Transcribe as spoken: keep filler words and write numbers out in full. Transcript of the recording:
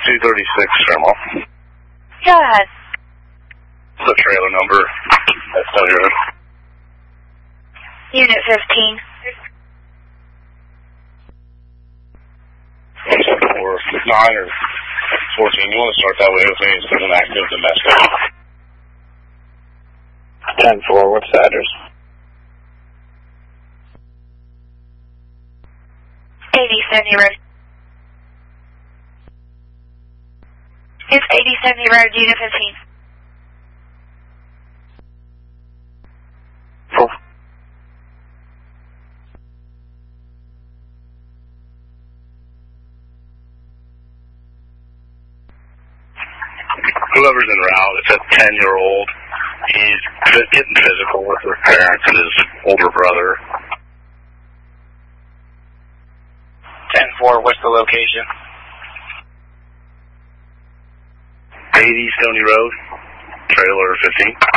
two thirty-six, Fairmont. Go ahead. The trailer number at Stony Road. Unit fifteen. one seven four nine or fourteen. You want to start that way with me instead of an active domestic. ten four, what's the address? eighty seventy Road. It's eighty seventy Road, Unit fifteen. Four. Whoever's en route, it's a ten-year-old. He's getting physical with her parents and his older brother. ten four, what's the location? eighty Stony Road, trailer fifteen.